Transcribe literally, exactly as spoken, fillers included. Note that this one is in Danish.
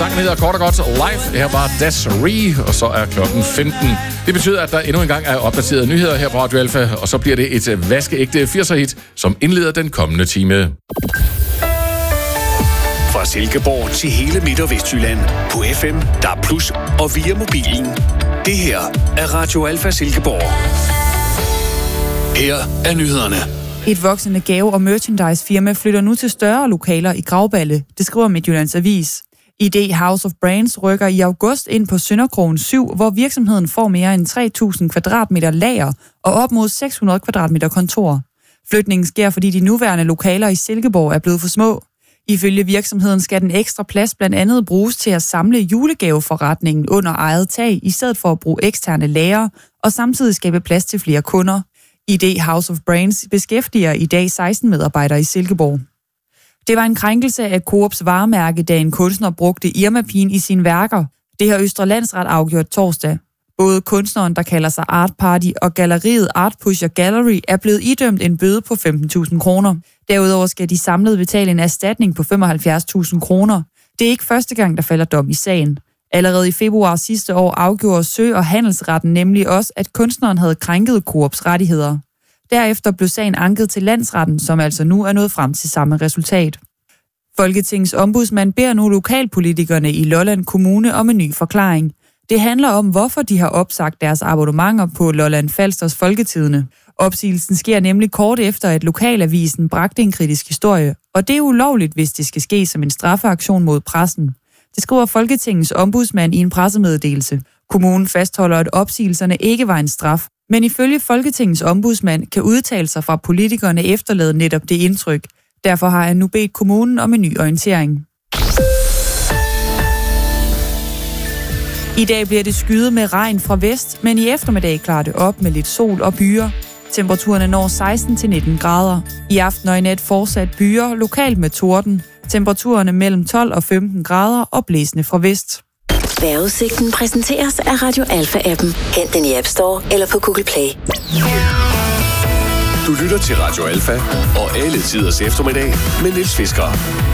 Sangen hedder kort og godt Live. Her var Desiree, og så er klokken femten. Det betyder, at der endnu en gang er opdateret nyheder her på Radio Alfa, og så bliver det et vaskeægte firser-hit, som indleder den kommende time. Fra Silkeborg til hele Midt- og Vestjylland på F M, D A B plus, og via mobilen. Det her er Radio Alfa Silkeborg. Her er nyhederne. Et voksende gave- og merchandise-firma flytter nu til større lokaler i Grauballe. Det skriver Midtjyllands Avis. I D House of Brands rykker i august ind på Sønderkrogen syv, hvor virksomheden får mere end tre tusind kvadratmeter lager og op mod seks hundrede kvadratmeter kontor. Flytningen sker, fordi de nuværende lokaler i Silkeborg er blevet for små. Ifølge virksomheden skal den ekstra plads blandt andet bruges til at samle julegaveforretningen under eget tag, i stedet for at bruge eksterne lager og samtidig skabe plads til flere kunder. I D House of Brands beskæftiger i dag seksten medarbejdere i Silkeborg. Det var en krænkelse af Coops varemærke, da en kunstner brugte Irma-pigen i sine værker. Det har Østre Landsret afgjort torsdag. Både kunstneren, der kalder sig Art Party, og galleriet Art Pusher Gallery er blevet idømt en bøde på femten tusind kroner. Derudover skal de samlet betale en erstatning på femoghalvfjerds tusind kroner. Det er ikke første gang, der falder dom i sagen. Allerede i februar sidste år afgjorde Sø- og Handelsretten nemlig også, at kunstneren havde krænket Coops rettigheder. Derefter blev sagen anket til landsretten, som altså nu er nået frem til samme resultat. Folketingets ombudsmand beder nu lokalpolitikerne i Lolland Kommune om en ny forklaring. Det handler om, hvorfor de har opsagt deres abonnementer på Lolland Falsters Folketidende. Opsigelsen sker nemlig kort efter, at lokalavisen bragte en kritisk historie, og det er ulovligt, hvis det skal ske som en straffeaktion mod pressen. Det skriver Folketingets ombudsmand i en pressemeddelelse. Kommunen fastholder, at opsigelserne ikke var en straf, men ifølge Folketingets ombudsmand kan udtalelser fra politikerne efterlade netop det indtryk. Derfor har han nu bedt kommunen om en ny orientering. I dag bliver det skyet med regn fra vest, men i eftermiddag klarer det op med lidt sol og byer. Temperaturerne når seksten til nitten grader. I aften og i nat fortsat byer, lokalt med torden. Temperaturerne mellem tolv og femten grader og blæsende fra vest. Vejrudsigten præsenteres af Radio Alfa-appen. Hent den i App Store eller på Google Play. Du lytter til Radio Alfa og alle tiders eftermiddag med Niels Fisker.